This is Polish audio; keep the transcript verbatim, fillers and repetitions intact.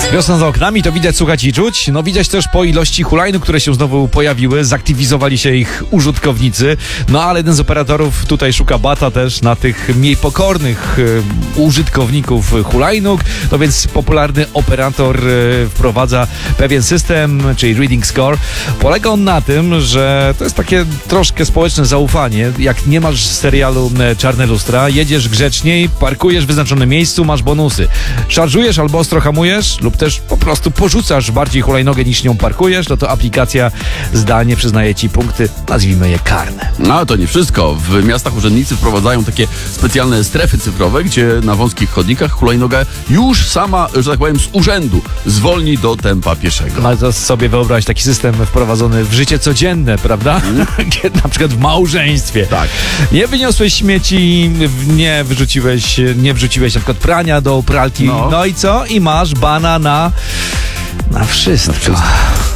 Wiosna za oknami, to widać, słuchać i czuć. No widać też po ilości hulajnóg, które się znowu pojawiły. Zaktywizowali się ich użytkownicy. No ale jeden z operatorów tutaj szuka bata też na tych mniej pokornych e, użytkowników hulajnóg. No więc popularny operator e, wprowadza pewien system, czyli Reading Score. Polega on na tym, że to jest takie troszkę społeczne zaufanie. Jak nie masz serialu e, Czarne Lustra, jedziesz grzeczniej, parkujesz w wyznaczonym miejscu, masz bonusy. Szarżujesz albo ostro hamujesz, lub też po prostu porzucasz bardziej hulajnogę niż nią parkujesz, no to aplikacja zdalnie przyznaje ci punkty, nazwijmy je karne. No ale to nie wszystko. W miastach urzędnicy wprowadzają takie specjalne strefy cyfrowe, gdzie na wąskich chodnikach hulajnoga już sama, że tak powiem, z urzędu zwolni do tempa pieszego. No ale to sobie wyobraź taki system wprowadzony w życie codzienne, prawda? Mm. Na przykład w małżeństwie. Tak. Nie wyniosłeś śmieci, nie wyrzuciłeś, nie wrzuciłeś na przykład prania do pralki. No, no i co? I masz bana na... na wszystko. Na wszystko.